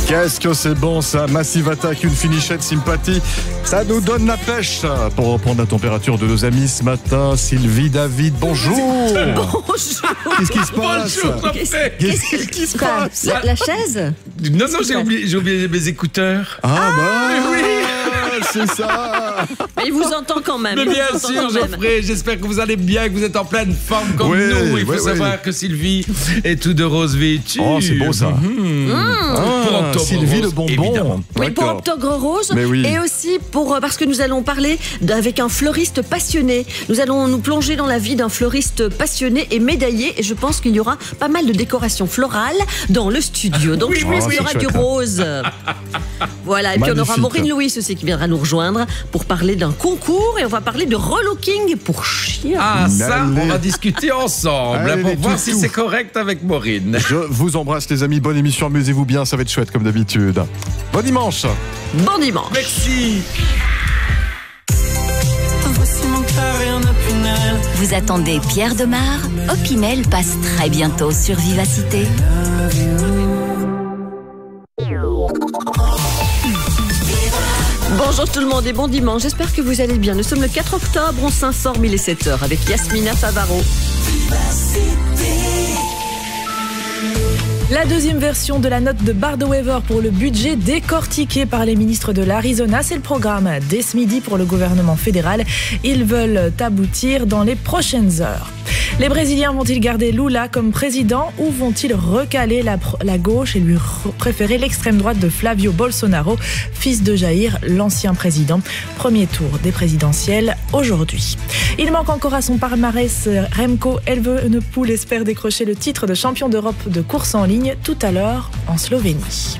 Qu'est-ce que c'est bon ça, Massive Attack, une finichette sympathie. Ça nous donne la pêche ça. Pour reprendre la température de nos amis ce matin, Sylvie, David, bonjour. Bonjour. Qu'est-ce qui se passe? Bonjour, Qu'est-ce qui se passe? La chaise? Non, j'ai oublié mes écouteurs. Ah bah oui. c'est ça. Mais il vous entend quand même. Mais bien sûr, Geoffrey, j'espère que vous allez bien, que vous êtes en pleine forme comme nous. Il faut savoir que Sylvie est tout de rose vêtue. Oh, c'est beau ça. Pour Octobre Sylvie Rose, le bonbon. évidemment. Oui, pour Octobre Rose. Mais oui. Et aussi parce que nous allons parler avec un fleuriste passionné. Nous allons nous plonger dans la vie d'un fleuriste passionné et médaillé. Et je pense qu'il y aura pas mal de décorations florales dans le studio. Donc je pense qu'il y aura du rose. Voilà. Et puis on aura Maureen Louis aussi qui viendra nous rejoindre pour parler d'un concours. Et on va parler de relooking pour chiens. Ah, ça, on va discuter ensemble pour voir si c'est correct avec Maureen. Je vous embrasse les amis, bonne émission, amusez-vous bien, ça va être chouette comme d'habitude. Bon dimanche. Bon dimanche. Merci. Vous attendez Pierre Demar? Opinel passe très bientôt sur Vivacité. Bonjour tout le monde et bon dimanche, j'espère que vous allez bien. Nous sommes le 4 octobre, on s'informe, il est 7h avec Yasmina Favaro. La deuxième version de la note de Bardo-Wever pour le budget décortiqué par les ministres de l'Arizona, c'est le programme dès ce midi pour le gouvernement fédéral. Ils veulent aboutir dans les prochaines heures. Les Brésiliens vont-ils garder Lula comme président ou vont-ils recaler la gauche et lui préférer l'extrême droite de Flavio Bolsonaro, fils de Jair, l'ancien président? Premier tour des présidentielles aujourd'hui. Il manque encore à son palmarès. Remco Evenepoel espère décrocher le titre de champion d'Europe de course en ligne tout à l'heure en Slovénie.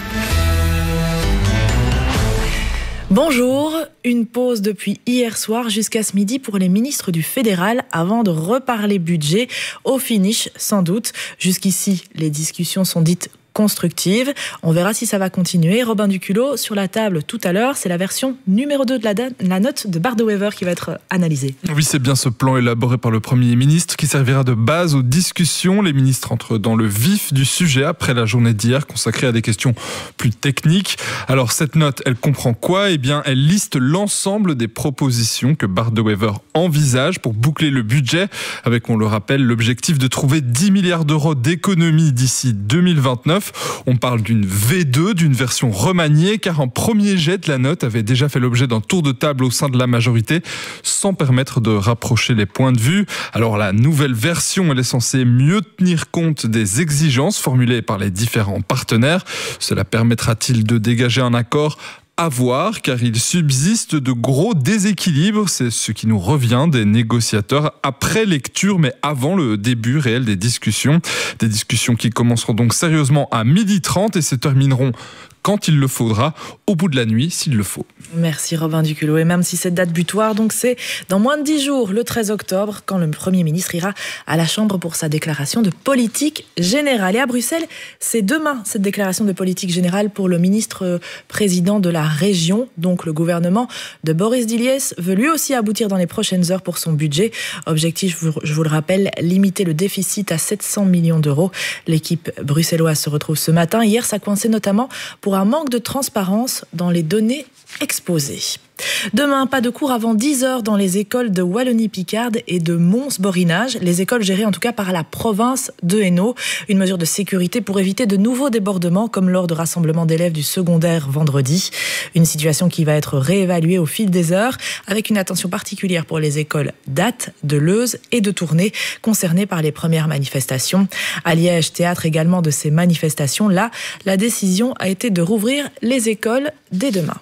Bonjour, une pause depuis hier soir jusqu'à ce midi pour les ministres du fédéral avant de reparler budget au finish sans doute. Jusqu'ici, les discussions sont dites constructive. On verra si ça va continuer. Robin Duculot, sur la table tout à l'heure, c'est la version numéro 2 de la note de Bardo-Wever qui va être analysée. Oui, c'est bien ce plan élaboré par le Premier ministre qui servira de base aux discussions. Les ministres entrent dans le vif du sujet après la journée d'hier consacrée à des questions plus techniques. Alors cette note, elle comprend quoi? Eh bien, elle liste l'ensemble des propositions que Bardo-Wever envisage pour boucler le budget avec, on le rappelle, l'objectif de trouver 10 milliards d'euros d'économies d'ici 2029. On parle d'une V2, d'une version remaniée, car un premier jet de la note avait déjà fait l'objet d'un tour de table au sein de la majorité, sans permettre de rapprocher les points de vue. Alors la nouvelle version, elle est censée mieux tenir compte des exigences formulées par les différents partenaires. Cela permettra-t-il de dégager un accord ? À voir, car il subsiste de gros déséquilibres, c'est ce qui nous revient des négociateurs après lecture, mais avant le début réel des discussions. Des discussions qui commenceront donc sérieusement à 12h30 et se termineront quand il le faudra, au bout de la nuit, s'il le faut. Merci Robin Duculot. Et même si cette date butoir, donc c'est dans moins de 10 jours, le 13 octobre, quand le Premier ministre ira à la Chambre pour sa déclaration de politique générale. Et à Bruxelles, c'est demain, cette déclaration de politique générale pour le ministre président de la région. Donc le gouvernement de Boris Diliès veut lui aussi aboutir dans les prochaines heures pour son budget. Objectif, je vous le rappelle, limiter le déficit à 700 millions d'euros. L'équipe bruxelloise se retrouve ce matin. Hier, ça coinçait notamment pour un manque de transparence dans les données exposées. Demain, pas de cours avant 10h dans les écoles de Wallonie-Picarde et de Mons-Borinage, les écoles gérées en tout cas par la province de Hainaut. Une mesure de sécurité pour éviter de nouveaux débordements comme lors de rassemblements d'élèves du secondaire vendredi. Une situation qui va être réévaluée au fil des heures avec une attention particulière pour les écoles d'Ath, de Leuze et de Tournai concernées par les premières manifestations. À Liège, théâtre également de ces manifestations, là, la décision a été de rouvrir les écoles dès demain.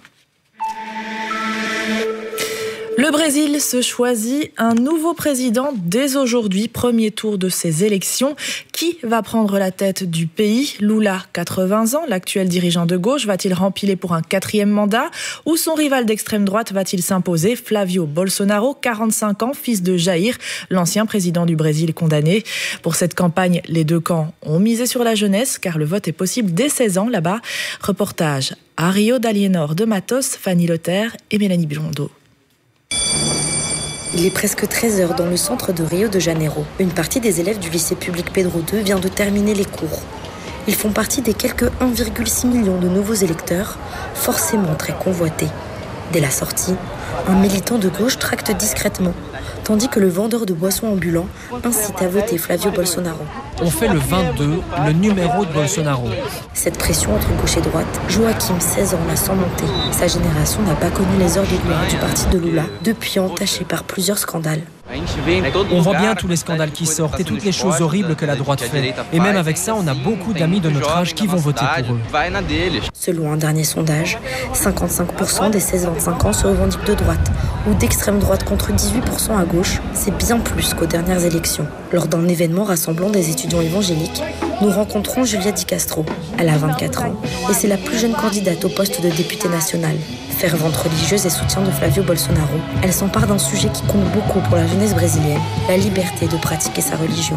Le Brésil se choisit un nouveau président dès aujourd'hui, premier tour de ces élections. Qui va prendre la tête du pays? Lula, 80 ans, l'actuel dirigeant de gauche, va-t-il rempiler pour un 4e mandat? Ou son rival d'extrême droite va-t-il s'imposer? Flavio Bolsonaro, 45 ans, fils de Jair, l'ancien président du Brésil condamné. Pour cette campagne, les deux camps ont misé sur la jeunesse, car le vote est possible dès 16 ans là-bas. Reportage à Rio d'Aliénor de Matos, Fanny Lotter et Mélanie Blondeau. Il est presque 13h dans le centre de Rio de Janeiro. Une partie des élèves du lycée public Pedro II vient de terminer les cours. Ils font partie des quelques 1,6 million de nouveaux électeurs, forcément très convoités. Dès la sortie, un militant de gauche tracte discrètement, tandis que le vendeur de boissons ambulant incite à voter Flavio Bolsonaro. On fait le 22, le numéro de Bolsonaro. Cette pression entre gauche et droite, Joaquim, 16 ans, l'a sent monter. Sa génération n'a pas connu les heures de gloire du parti de Lula, depuis entaché par plusieurs scandales. On voit bien tous les scandales qui sortent et toutes les choses horribles que la droite fait. Et même avec ça, on a beaucoup d'amis de notre âge qui vont voter pour eux. Selon un dernier sondage, 55% des 16-25 ans se revendiquent de droite, ou d'extrême droite contre 18% à gauche. C'est bien plus qu'aux dernières élections. Lors d'un événement rassemblant des étudiants évangéliques, nous rencontrons Julia Di Castro. Elle a 24 ans et c'est la plus jeune candidate au poste de députée nationale. Fervente religieuse et soutien de Flavio Bolsonaro, elle s'empare d'un sujet qui compte beaucoup pour la jeunesse brésilienne, la liberté de pratiquer sa religion.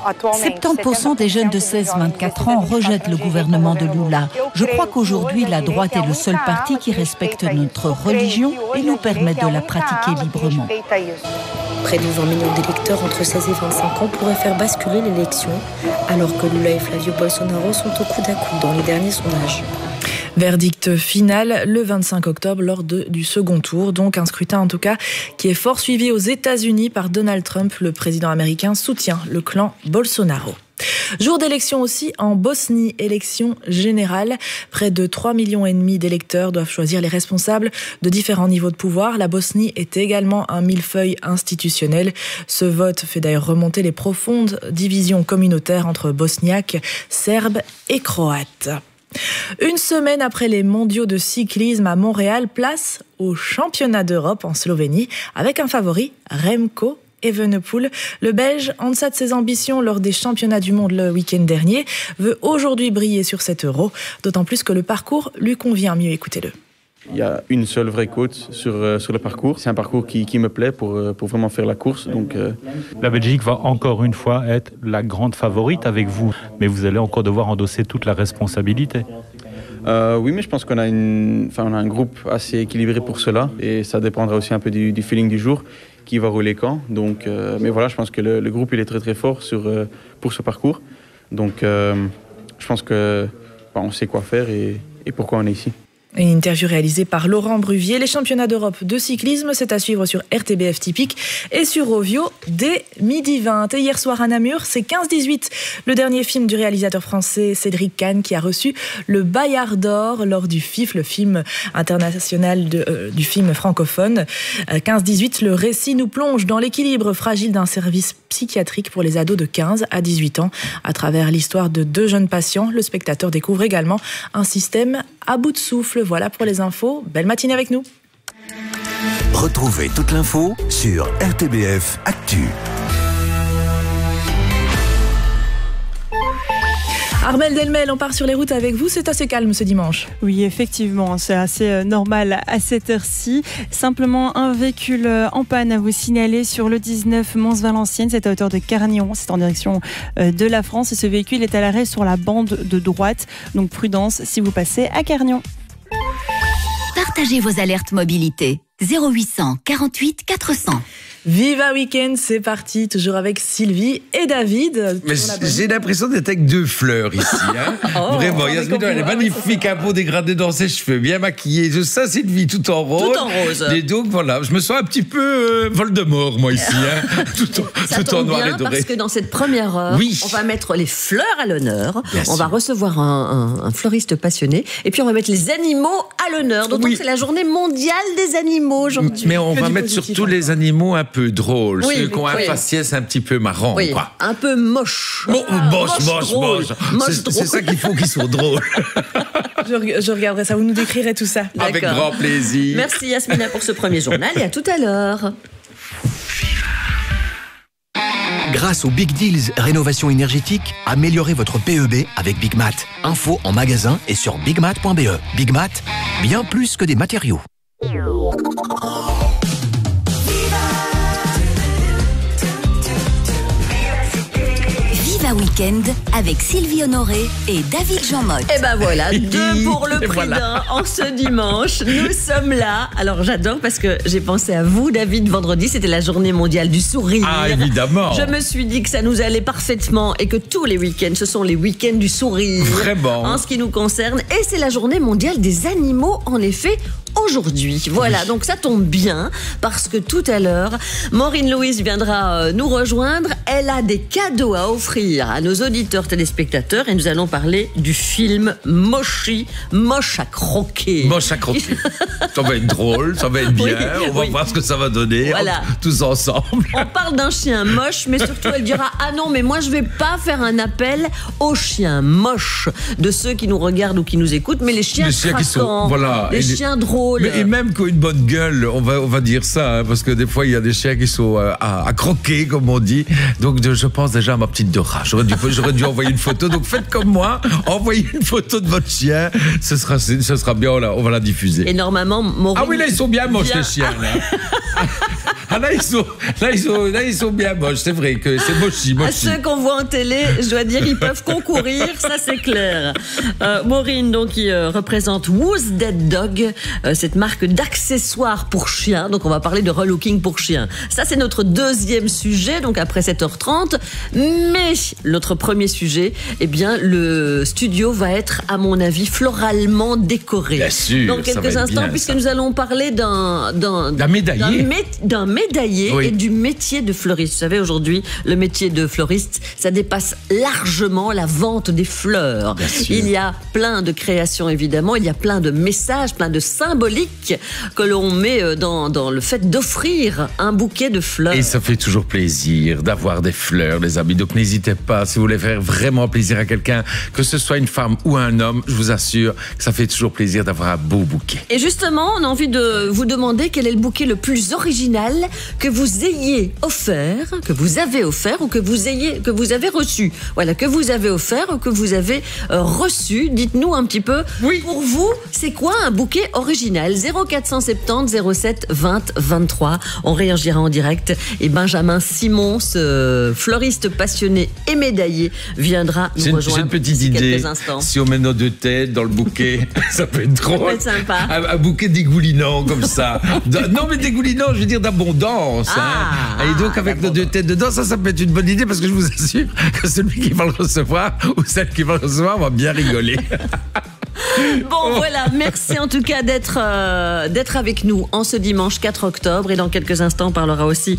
70% des jeunes de 16-24 ans rejettent le gouvernement de Lula. Je crois qu'aujourd'hui, la droite est le seul parti qui respecte notre religion et nous permet de la pratiquer librement. Près de 20 millions d'électeurs entre 16 et 25 ans pourraient faire basculer l'élection, alors que Lula et Flavio Bolsonaro sont au coude à coude dans les derniers sondages. Verdict final le 25 octobre lors du second tour, donc un scrutin en tout cas qui est fort suivi aux États-Unis par Donald Trump. Le président américain soutient le clan Bolsonaro. Jour d'élection aussi en Bosnie, élection générale. Près de 3,5 millions d'électeurs doivent choisir les responsables de différents niveaux de pouvoir. La Bosnie est également un millefeuille institutionnel. Ce vote fait d'ailleurs remonter les profondes divisions communautaires entre bosniaques, serbes et croates. Une semaine après les mondiaux de cyclisme à Montréal, place au championnat d'Europe en Slovénie avec un favori, Remco Evenepoel. Le Belge, en deçà de ses ambitions lors des championnats du monde le week-end dernier, veut aujourd'hui briller sur cet Euro, d'autant plus que le parcours lui convient mieux. Écoutez-le. Il y a une seule vraie côte sur le parcours. C'est un parcours qui me plaît pour vraiment faire la course. Donc, La Belgique va encore une fois être la grande favorite avec vous, mais vous allez encore devoir endosser toute la responsabilité. Oui, mais je pense qu'on a un groupe assez équilibré pour cela et ça dépendra aussi un peu du feeling du jour qui va rouler quand. Donc, mais voilà, je pense que le groupe il est très très fort pour ce parcours. Donc, je pense qu'on sait quoi faire et pourquoi on est ici. Une interview réalisée par Laurent Bruvier. Les championnats d'Europe de cyclisme, c'est à suivre sur RTBF Typique et sur Rovio dès 12h20. Et hier soir à Namur, c'est 15-18, le dernier film du réalisateur français Cédric Kahn qui a reçu le Bayard d'Or lors du FIF, le film international du film francophone. 15-18, le récit nous plonge dans l'équilibre fragile d'un service psychiatrique pour les ados de 15 à 18 ans. À travers l'histoire de 2 jeunes patients, le spectateur découvre également un système à bout de souffle. Voilà pour les infos. Belle matinée avec nous. Retrouvez toute l'info sur RTBF Actu. Armelle Delmel, on part sur les routes avec vous. C'est assez calme ce dimanche. Oui, effectivement, c'est assez normal à cette heure-ci. Simplement un véhicule en panne à vous signaler sur le 19 Mons-Valenciennes. C'est à hauteur de Carnion, c'est en direction de la France. Et ce véhicule est à l'arrêt sur la bande de droite. Donc prudence si vous passez à Carnion. Partagez vos alertes mobilité. 0800 48 400. Viva Weekend, c'est parti, toujours avec Sylvie et David. Mais j'ai l'impression d'être avec 2 fleurs ici. Hein. Vraiment, Yasmine, elle est magnifique, un beau dégradé dans ses cheveux, bien maquillée. Je sais, Sylvie, tout en rose. Tout en rose. Et donc, voilà, je me sens un petit peu Voldemort, moi, ici. Hein. tout en noir et doré. Parce que dans cette première heure, on va mettre les fleurs à l'honneur. On va recevoir un fleuriste passionné. Et puis, on va mettre les animaux à l'honneur. D'autant que c'est la journée mondiale des animaux aujourd'hui. Mais on va mettre surtout les animaux un peu drôles, ceux qui ont un faciès un petit peu marrant. Oui, quoi. un peu moche. Moche. C'est ça qu'il faut qu'ils soient drôles. Je regarderai ça, vous nous décrirez tout ça. Avec grand plaisir. Merci Yasmina pour ce premier journal et à tout à l'heure. Grâce aux Big Deals Rénovation énergétique, améliorez votre PEB avec Big Mat. Info en magasin et sur bigmat.be. Big Mat, bien plus que des matériaux. Viva week-end avec Sylvie Honoré et David Jean-Motte. Et ben voilà, 2 pour le prix d'un en ce dimanche. Nous sommes là. Alors j'adore parce que j'ai pensé à vous, David. Vendredi, c'était la journée mondiale du sourire. Ah, évidemment. Je me suis dit que ça nous allait parfaitement et que tous les week-ends, ce sont les week-ends du sourire. Vraiment. En ce qui nous concerne. Et c'est la journée mondiale des animaux, en effet, aujourd'hui. Voilà, oui. Donc ça tombe bien parce que tout à l'heure, Maureen Louise viendra nous rejoindre. Elle a des cadeaux à offrir à nos auditeurs téléspectateurs et nous allons parler du film Moshi, Moche à croquer. Moche à croquer. Ça va être drôle, ça va être bien. Oui, on va voir ce que ça va donner, voilà. Tous ensemble. On parle d'un chien moche, mais surtout elle dira « Ah non, mais moi je vais pas faire un appel aux chiens moches de ceux qui nous regardent ou qui nous écoutent, mais les chiens craquants, voilà, les chiens drôles. » Et même qui ont une bonne gueule, on va dire ça, hein, parce que des fois il y a des chiens qui sont à croquer, comme on dit. Donc je pense déjà à ma petite Dora. J'aurais dû envoyer une photo. Donc faites comme moi, envoyez une photo de votre chien. Ce sera bien, on va la diffuser. Et normalement, Maureen... Ah oui, là ils sont bien moches les chiens. Là. Ah, là, ils sont bien moches, c'est vrai que c'est mochi. À ceux qu'on voit en télé, je dois dire, ils peuvent concourir, ça c'est clair. Maureen, donc, qui représente Who's Dead Dog, cette marque d'accessoires pour chiens. Donc, on va parler de relooking pour chiens. Ça, c'est notre deuxième sujet, donc après 7h30. Mais notre premier sujet, eh bien, le studio va être, à mon avis, floralement décoré. Bien sûr. Dans quelques instants, bien, puisque nous allons parler d'un médaillé oui. Et du métier de fleuriste. Vous savez, aujourd'hui, le métier de fleuriste, ça dépasse largement la vente des fleurs. Il y a plein de créations, évidemment. Il y a plein de messages, plein de symboliques que l'on met dans le fait d'offrir un bouquet de fleurs. Et ça fait toujours plaisir d'avoir des fleurs, les amis. Donc, n'hésitez pas, si vous voulez faire vraiment plaisir à quelqu'un, que ce soit une femme ou un homme, je vous assure que ça fait toujours plaisir d'avoir un beau bouquet. Et justement, on a envie de vous demander quel est le bouquet le plus original que vous ayez offert, que vous avez offert ou que vous avez reçu. Voilà, que vous avez offert ou que vous avez reçu. Dites-nous un petit peu. Oui. Pour vous, c'est quoi un bouquet original? 0470 07 20 23. On réagira en direct. Et Benjamin Simon, ce fleuriste passionné et médaillé, viendra nous rejoindre. J'ai une petite idée. Si on met nos deux têtes dans le bouquet, ça peut être drôle. Ça peut être sympa. Un bouquet dégoulinant comme ça. Non, mais dégoulinant, je veux dire d'abondance. Et donc, avec nos deux têtes dedans, ça peut être une bonne idée parce que je vous assure que celui qui va le recevoir ou celle qui va le recevoir va bien rigoler. Bon, voilà, merci en tout cas d'être avec nous en ce dimanche 4 octobre. Et dans quelques instants, on parlera aussi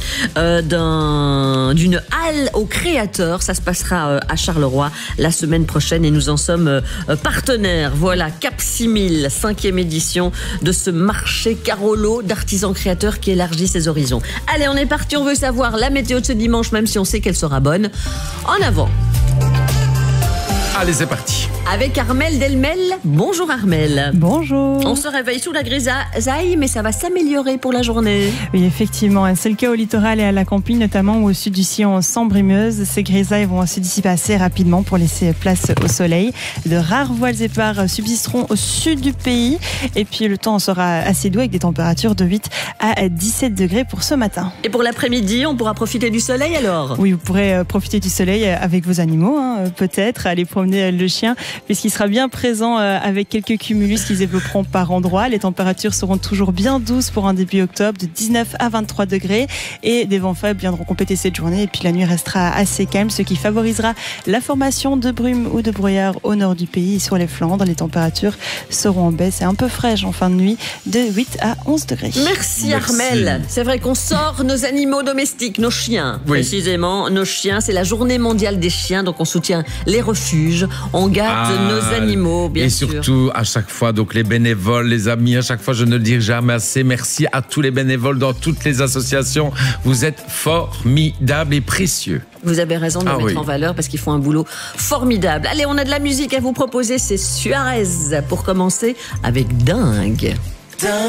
d'une halle aux créateurs. Ça se passera à Charleroi la semaine prochaine et nous en sommes partenaires. Voilà, Cap 6000, 5e édition de ce marché Carolo d'artisans créateurs qui élargit ses horizons. Allez, on est parti, on veut savoir la météo de ce dimanche, même si on sait qu'elle sera bonne. En avant. Allez, c'est parti. Avec Armelle Delmel. Bonjour Armelle. Bonjour. On se réveille sous la grisaille, mais ça va s'améliorer pour la journée. Oui, effectivement. C'est le cas au littoral et à la campagne, notamment au sud du Sillon sans brimeuse. Ces grisailles vont se dissiper assez rapidement pour laisser place au soleil. De rares voiles épars subsisteront au sud du pays. Et puis le temps sera assez doux avec des températures de 8 à 17 degrés pour ce matin. Et pour l'après-midi, on pourra profiter du soleil alors? Oui, vous pourrez profiter du soleil avec vos animaux, peut-être, aller promener le chien, puisqu'il sera bien présent avec quelques cumulus qui se développeront par endroits. Les températures seront toujours bien douces pour un début octobre, de 19 à 23 degrés, et des vents faibles viendront compléter cette journée. Et puis la nuit restera assez calme, ce qui favorisera la formation de brumes ou de brouillard au nord du pays et sur les Flandres. Les températures seront en baisse et un peu fraîches en fin de nuit, de 8 à 11 degrés. Merci Armelle. C'est vrai qu'on sort nos animaux domestiques, nos chiens. Oui. Précisément, nos chiens, c'est la journée mondiale des chiens, donc on soutient les refuges, on gâte nos animaux, bien sûr. Et surtout, à chaque fois, donc les bénévoles, les amis, à chaque fois, je ne le dis jamais assez, merci à tous les bénévoles dans toutes les associations. Vous êtes formidables et précieux. Vous avez raison de le mettre en valeur parce qu'ils font un boulot formidable. Allez, on a de la musique à vous proposer, c'est Suarez pour commencer avec Dingue.